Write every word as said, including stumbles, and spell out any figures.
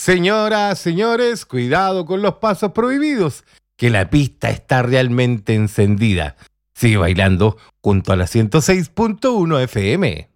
Señoras, señores, cuidado con los pasos prohibidos, que la pista está realmente encendida. Sigue bailando junto a la ciento seis punto uno F M.